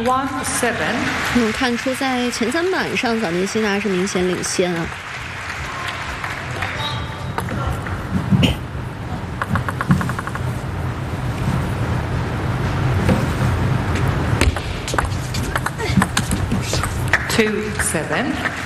我们看出在前3板上，早年希娜是明显领先啊。 2-7